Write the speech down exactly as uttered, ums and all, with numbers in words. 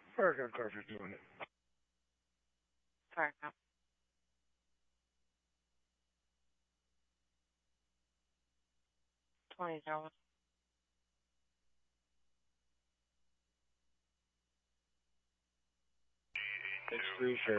American Curfew doing it. Sorry, no. Twenty dollars. Six three,